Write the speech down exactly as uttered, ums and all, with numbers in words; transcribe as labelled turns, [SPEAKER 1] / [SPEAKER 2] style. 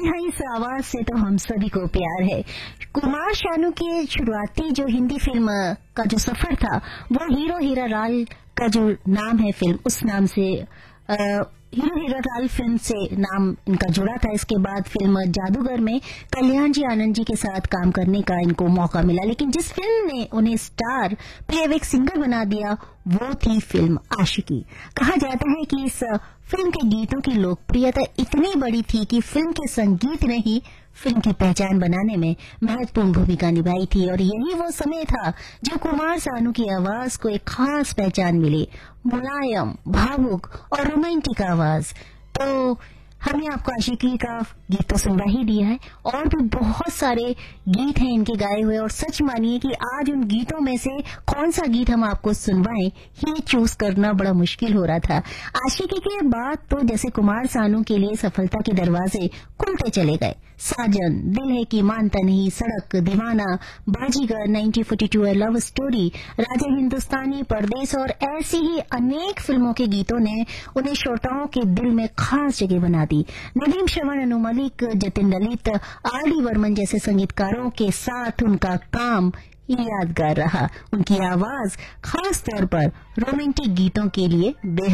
[SPEAKER 1] हाँ, इस आवाज से तो हम सभी को प्यार है। कुमार शानू के शुरुआती जो हिंदी फिल्म का जो सफर था वो हीरो हीरा लाल का जो नाम है फिल्म, उस नाम से आ, हीरो हीरा लाल फिल्म से नाम इनका जुड़ा था। इसके बाद फिल्म जादूगर में कल्याण जी आनंद जी के साथ काम करने का इनको मौका मिला, लेकिन जिस फिल्म ने उन्हें स्टार प्लेबैक सिंगर बना दिया वो थी फिल्म आशिकी। कहा जाता है कि इस फिल्म के गीतों की लोकप्रियता इतनी बड़ी थी कि फिल्म के संगीत ने ही फिल्म की पहचान बनाने में महत्वपूर्ण भूमिका निभाई थी, और यही वो समय था जब कुमार सानू की आवाज को एक खास पहचान मिली, मुलायम, भावुक और रोमांटिक आवाज। तो हमने आपको आशिकी का गीत तो सुनवा ही दिया है, और भी बहुत सारे गीत हैं इनके गाए हुए, और सच मानिए कि आज उन गीतों में से कौन सा गीत हम आपको सुनवाएं ये चूज करना बड़ा मुश्किल हो रहा था। आशिकी के बाद तो जैसे कुमार सानू के लिए सफलता के दरवाजे खुलते चले गए। साजन, दिल है कि मानता नहीं, सड़क, दीवाना, बाजीगर, nineteen forty two, love story, Raja Hindustani, परदेस और ऐसी ही अनेक फिल्मों के गीतों ने उन्हें श्रोताओं के दिल में खास जगह बना दी। नदीम श्रवण, अनु मलिक, जतिन ललित, आर डी बर्मन जैसे संगीतकारों के साथ उनका काम यादगार रहा। उनकी आवाज खास तौर पर रोमांटिक गीतों के लिए बेहद